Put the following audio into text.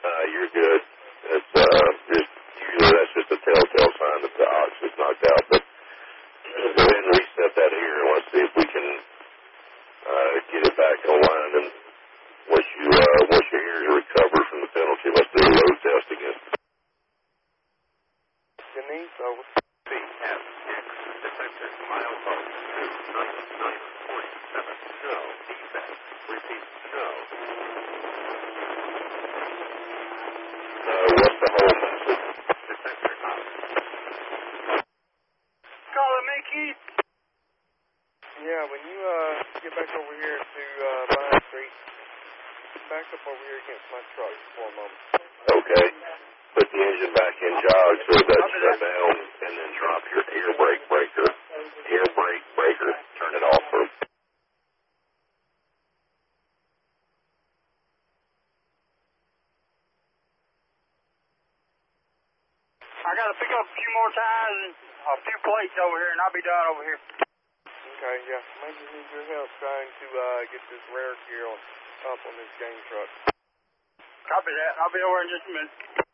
You're good. It's just usually that's just a telltale sign that the ox is knocked out. But go ahead and reset that here, and let's see if we can get it back online. And once your ears recover from the penalty, let's do a load test again. Denise, over. BFX, detector, milestone 299.7, no, defect, repeat, no. What's the whole message? Detector out. Call it me, Keith. Yeah, when you get back over here to Vine Street, back up over here against my truck for a moment. Okay. Put the engine back in jog so that shut down, and then drop your air brake breaker. Air brake breaker. Turn it off for. I got to pick up a few more tires and a few plates over here, and I'll be done over here. Okay, yeah. Maybe need your help trying to get this rear gear up on this game truck. Copy that. I'll be over in just a minute.